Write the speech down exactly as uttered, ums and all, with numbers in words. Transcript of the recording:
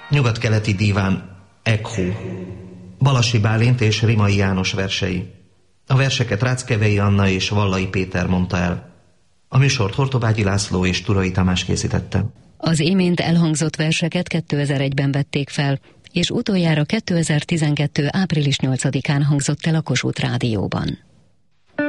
Nyugat-keleti díván Echo, Balasi Bálint és Rimai János versei. A verseket Ráckevei Anna és Vallai Péter mondta el. A műsort Hortobágyi László és Turai Tamás készítette. Az imént elhangzott verseket kétezer-egyben vették fel, és utoljára kétezer-tizenkettő április nyolcadikán hangzott el a Kossuth Rádióban.